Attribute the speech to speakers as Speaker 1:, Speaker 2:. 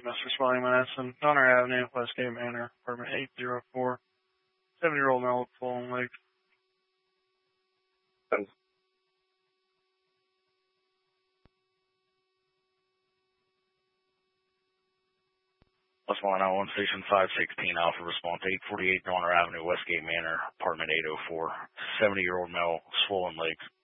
Speaker 1: EMS responding Madison, Donner Avenue, Westgate Manor, apartment 804. 7-year-old male with swollen legs.
Speaker 2: Plus 191 Station 516 Alpha response 848 Donner Avenue, Westgate Manor, apartment 804. 70-year-old male, swollen legs.